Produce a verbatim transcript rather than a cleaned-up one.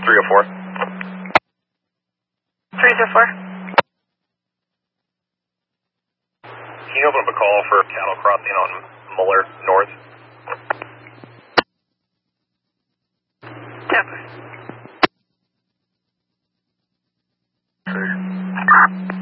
three oh four. three oh four. Can you open up a call for cattle crossing on Muller North? Yep.